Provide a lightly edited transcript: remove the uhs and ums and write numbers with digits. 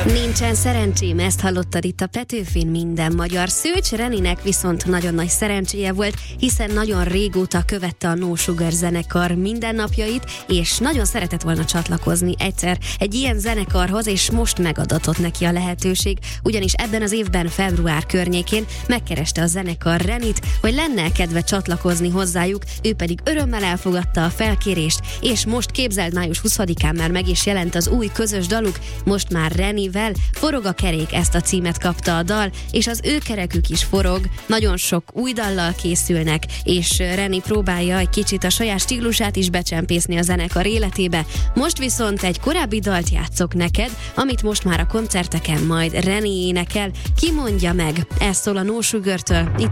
Nincsen szerencsém, ezt hallottad itt a Petőfin Minden Magyar. Szőcs Reninek viszont nagyon nagy szerencséje volt, hiszen nagyon régóta követte a No Sugar zenekar mindennapjait, és nagyon szeretett volna csatlakozni egyszer egy ilyen zenekarhoz, és most megadatott neki a lehetőség, ugyanis ebben az évben február környékén megkereste a zenekar Renit, hogy lenne kedve csatlakozni hozzájuk, ő pedig örömmel elfogadta a felkérést, és most képzeld, május 20-án már meg is jelent az új közös daluk, most már Renivel, Forog a kerék, ezt a címet kapta a dal, és az ő kerekük is forog, nagyon sok új dallal készülnek, és Reni próbálja egy kicsit a saját stílusát is becsempészni a zenekar életébe. Most viszont egy korábbi dalt játszok neked, amit most már a koncerteken majd Reni énekel. Ki mondja meg? Ez szól a No Sugar-től, itt